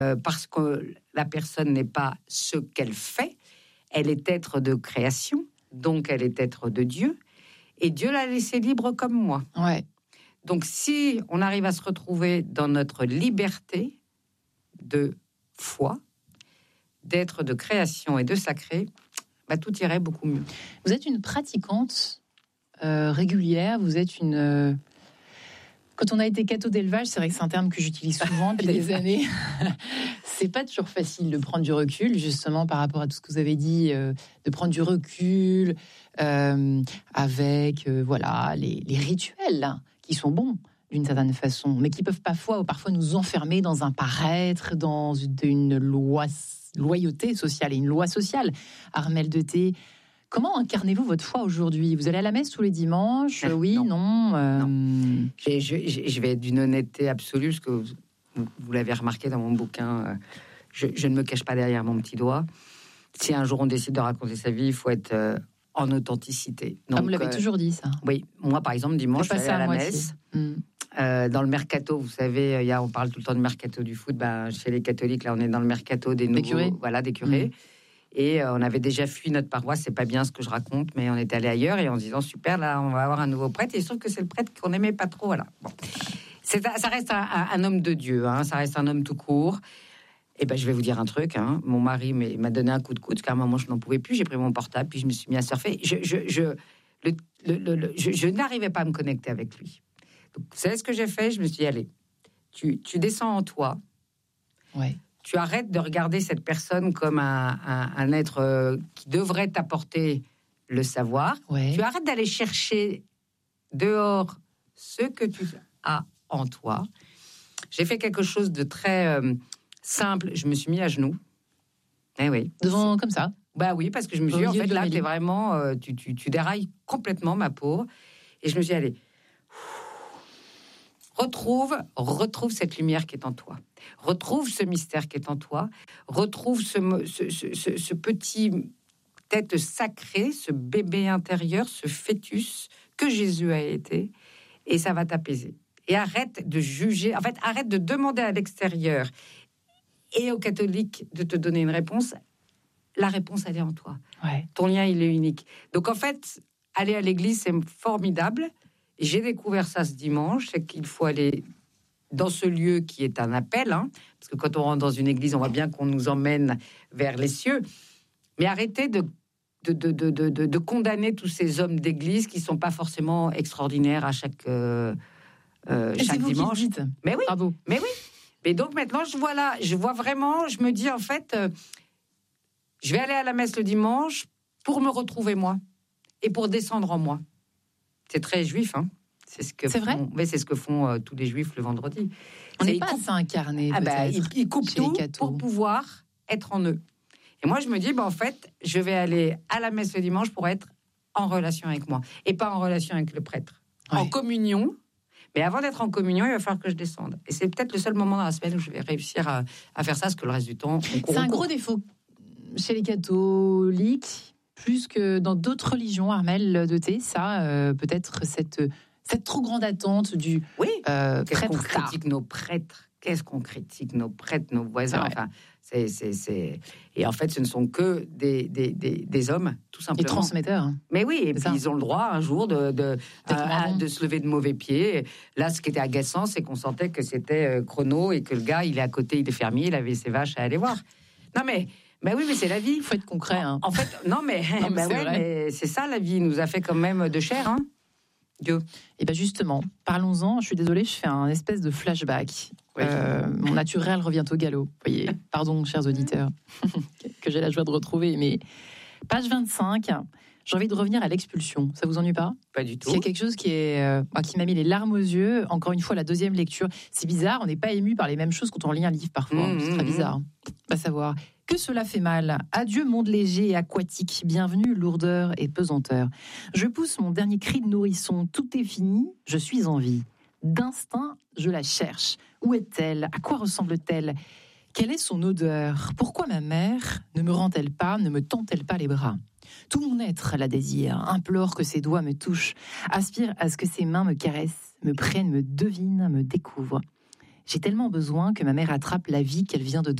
parce que la personne n'est pas ce qu'elle fait, elle est être de création, donc elle est être de Dieu, et Dieu l'a laissée libre comme moi. Ouais. Donc si on arrive à se retrouver dans notre liberté de foi, d'être de création et de sacré, tout irait beaucoup mieux. Vous êtes une pratiquante régulière, vous êtes une... Quand on a été catho d'élevage, c'est vrai que c'est un terme que j'utilise souvent depuis des années. C'est pas toujours facile de prendre du recul, justement, par rapport à tout ce que vous avez dit, de prendre du recul avec les rituels hein, qui sont bons d'une certaine façon, mais qui peuvent parfois nous enfermer dans un paraître, dans une loyauté sociale et une loi sociale. Armelle de Thé, comment incarnez-vous votre foi aujourd'hui ? Vous allez à la messe tous les dimanches ? Oui, non. Je vais être d'une honnêteté absolue, parce que vous l'avez remarqué dans mon bouquin, je ne me cache pas derrière mon petit doigt. Si un jour on décide de raconter sa vie, il faut être en authenticité. Donc, vous l'avez toujours dit, ça. Oui, moi par exemple, dimanche, je vais aller à la messe. Dans le mercato, vous savez, on parle tout le temps de mercato du foot. Chez les catholiques, là, on est dans le mercato des nouveaux, curés. Voilà, des curés. Et on avait déjà fui notre paroisse. C'est pas bien ce que je raconte, mais on est allé ailleurs et en se disant super, là, on va avoir un nouveau prêtre. Et il se trouve que c'est le prêtre qu'on n'aimait pas trop. Voilà. Bon. Ça reste un homme de Dieu. Hein, ça reste un homme tout court. Et je vais vous dire un truc. Hein, mon mari m'a donné un coup de coude car à un moment je n'en pouvais plus. J'ai pris mon portable puis je me suis mis à surfer. Je n'arrivais pas à me connecter avec lui. Donc, vous savez ce que j'ai fait ? Je me suis dit, allez, tu descends en toi. Ouais. Tu arrêtes de regarder cette personne comme un être qui devrait t'apporter le savoir. Ouais. Tu arrêtes d'aller chercher dehors ce que tu as en toi. J'ai fait quelque chose de très simple. Je me suis mis à genoux. Eh oui. Devant, comme ça ? Oui, parce que je me suis dit, en fait, là, t'es vraiment... tu dérailles complètement, ma pauvre. Et je me suis dit, allez... Retrouve cette lumière qui est en toi. Retrouve ce mystère qui est en toi. Retrouve ce petit être sacré, ce bébé intérieur, ce fœtus que Jésus a été. Et ça va t'apaiser. Et arrête de juger. En fait, arrête de demander à l'extérieur et aux catholiques de te donner une réponse. La réponse, elle est en toi. Ouais. Ton lien, il est unique. Donc, en fait, aller à l'église, c'est formidable. Et j'ai découvert ça ce dimanche, c'est qu'il faut aller dans ce lieu qui est un appel, hein, parce que quand on rentre dans une église, on voit bien qu'on nous emmène vers les cieux. Mais arrêtez de condamner tous ces hommes d'église qui ne sont pas forcément extraordinaires à chaque dimanche. Mais oui, bravo. Mais oui. Mais donc maintenant, je vois vraiment, je me dis en fait, je vais aller à la messe le dimanche pour me retrouver moi et pour descendre en moi. C'est très juif, hein. C'est vrai. Mais c'est ce que font tous les juifs le vendredi. On n'est pas assez incarné. Ils coupent tout pour pouvoir être en eux. Et moi, je me dis, en fait, je vais aller à la messe le dimanche pour être en relation avec moi et pas en relation avec le prêtre. Ouais. En communion. Mais avant d'être en communion, il va falloir que je descende. Et c'est peut-être le seul moment dans la semaine où je vais réussir à faire ça, parce que le reste du temps, on court. C'est un gros défaut chez les catholiques, plus que dans d'autres religions, Armelle de Thé, ça, peut-être cette trop grande attente du qu'est-ce prêtre. qu'on critique nos prêtres ? Qu'est-ce qu'on critique nos prêtres, nos voisins ? Enfin, c'est... Et en fait, ce ne sont que des hommes, tout simplement. Et transmetteurs. Mais oui, et puis ils ont le droit un jour de se lever de mauvais pied. Là, ce qui était agaçant, c'est qu'on sentait que c'était chrono et que le gars, il est à côté, il est fermier, il avait ses vaches à aller voir. Non, mais oui, mais c'est la vie. Il faut être concret. Hein. En fait, mais c'est ça, la vie. Il nous a fait quand même de chair, hein. Dieu. Et bien justement, parlons-en. Je suis désolée, je fais un espèce de flashback. Oui. Mon naturel revient au galop. Vous voyez, pardon, chers auditeurs, que j'ai la joie de retrouver. Mais page 25, j'ai envie de revenir à l'expulsion. Ça vous ennuie pas ? Pas du tout. Il y a quelque chose qui m'a mis les larmes aux yeux. Encore une fois, la deuxième lecture. C'est bizarre, on n'est pas ému par les mêmes choses quand on lit un livre parfois. C'est très bizarre. Va savoir. Que cela fait mal. Adieu monde léger et aquatique. Bienvenue lourdeur et pesanteur. Je pousse mon dernier cri de nourrisson. Tout est fini. Je suis en vie. D'instinct, je la cherche. Où est-elle ? À quoi ressemble-t-elle ? Quelle est son odeur ? Pourquoi ma mère ne me rend-elle pas, ne me tend-elle pas les bras ? Tout mon être la désire, implore que ses doigts me touchent, aspire à ce que ses mains me caressent, me prennent, me devinent, me découvrent. J'ai tellement besoin que ma mère attrape la vie qu'elle vient de